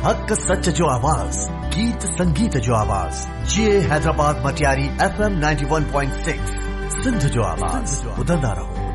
हक सच जो आवाज़, गीत संगीत जो आवाज़, ये हैदराबाद मटियारी FM 91.6 सिंध जो आवाज़ ॿुधंदा रहो।